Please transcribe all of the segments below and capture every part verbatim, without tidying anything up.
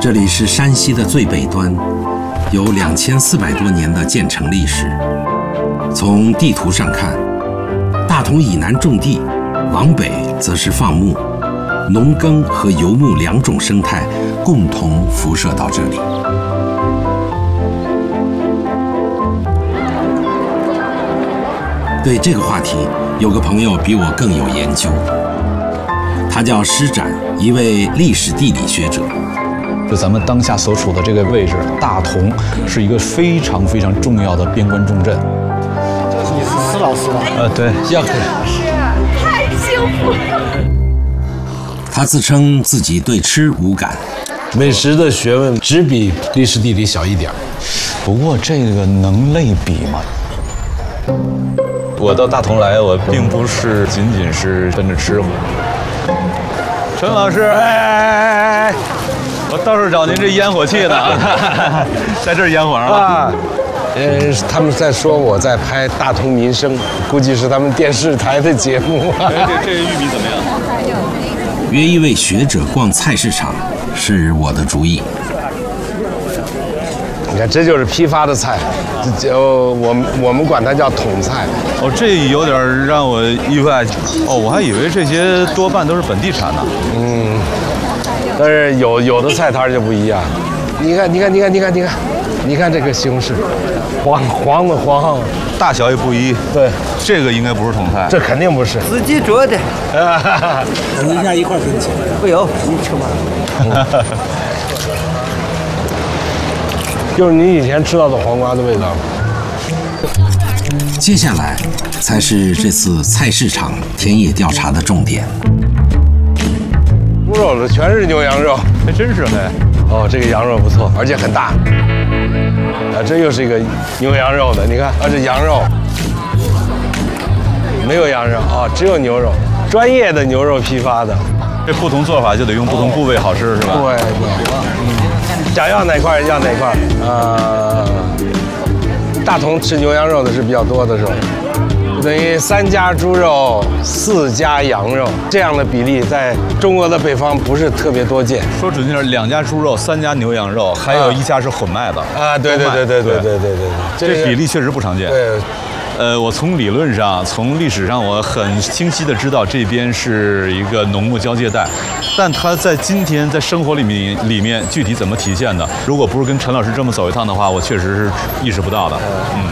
这里是山西的最北端，有两千四百多年的建城历史。从地图上看，大同以南种地，往北则是放牧，农耕和游牧两种生态共同辐射到这里。对这个话题，有个朋友比我更有研究，他叫施展，一位历史地理学者。 就咱们当下所处的这个位置，大同是一个非常非常重要的边关重镇。 你是施老师吧？ 呃，对， 要可老师太幸福了。 他自称自己对吃无感， 美食的学问只比历史地理小一点。 不过这个能类比吗？我到大同来，我并不是仅仅是奔着吃活。陈老师，哎哎哎哎！我到处找您这烟火气呢，在这儿烟火上了。 啊，呃，他们在说我在拍《大同民生》，估计是他们电视台的节目。 这这玉米怎么样？ 约一位学者逛菜市场是我的主意。 你看，这就是批发的菜，这就我们我们管它叫统菜。 哦，这有点让我意外。哦，我还以为这些多半都是本地产呢。 嗯，但是有有的菜摊就不一样。你看，你看，你看，你看，你看，你看这个西红柿，黄黄的黄， 大小也不一。 对， 这个应该不是统菜。 这肯定不是。 自己做的。 等一下一块给你钱。 不用，你吃吧。 就是你以前吃到的黄瓜的味道。 接下来才是这次菜市场田野调查的重点。 猪肉的全是牛羊肉， 还真是嘿。 哦，这个羊肉不错，而且很大。啊，这又是一个牛羊肉的，你看，啊，这羊肉没有羊肉啊，只有牛肉，专业的牛肉批发的。 这不同做法就得用不同部位好吃，是吧？ 对对。嗯，想要哪块要哪块。呃，大同吃牛羊肉的是比较多的，是吧？等于三家猪肉，四家羊肉，这样的比例在中国的北方不是特别多见。 说准确点，两家猪肉，三家牛羊肉，还有一家是混卖的。 啊，对对对对对对对对对， 这比例确实不常见。 对。 呃，我从理论上、从历史上，我很清晰的知道这边是一个农牧交界带，但它在今天在生活里面里面具体怎么体现的？如果不是跟陈老师这么走一趟的话，我确实是意识不到的。嗯，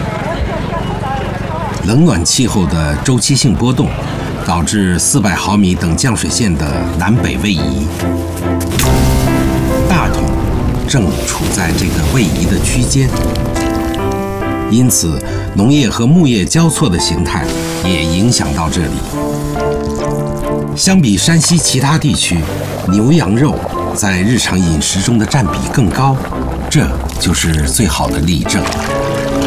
冷暖气候的周期性波动，导致四百毫米等降水线的南北位移。大同正处在这个位移的区间。因此，农业和牧业交错的形态也影响到这里。相比山西其他地区，牛羊肉在日常饮食中的占比更高，这就是最好的例证。